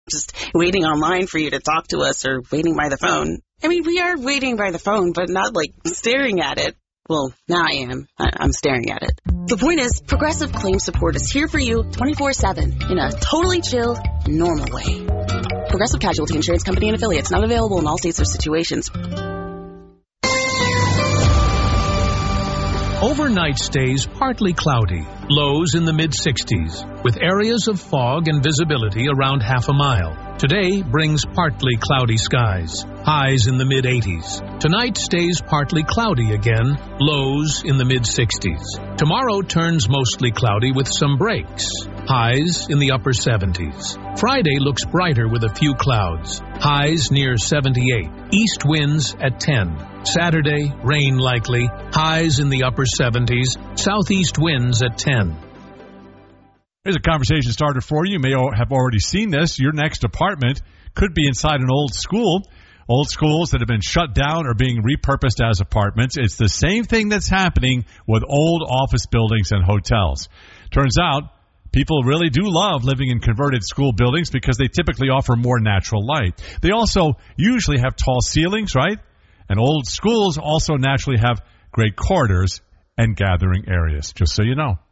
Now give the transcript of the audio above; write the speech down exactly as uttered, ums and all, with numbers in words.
just waiting online for you to talk to us or waiting by the phone. I mean, we are waiting by the phone, but not like staring at it. Well, now I am. I- I'm staring at it. The point is, Progressive Claim Support is here for you twenty-four seven in a totally chill, normal way. Progressive Casualty Insurance Company and affiliates, not available in all states or situations. Overnight stays partly cloudy, lows in the mid sixties, with areas of fog and visibility around half a mile. Today brings partly cloudy skies, highs in the mid eighties. Tonight stays partly cloudy again, lows in the mid sixties. Tomorrow turns mostly cloudy with some breaks, highs in the upper seventies. Friday looks brighter with a few clouds, highs near seventy-eight, east winds at ten. Saturday, rain likely, highs in the upper seventies, southeast winds at ten. Here's a conversation starter for you. You may have already seen this. Your next apartment could be inside an old school. Old schools that have been shut down are being repurposed as apartments. It's the same thing that's happening with old office buildings and hotels. Turns out, people really do love living in converted school buildings because they typically offer more natural light. They also usually have tall ceilings, right? And old schools also naturally have great corridors and gathering areas, just so you know.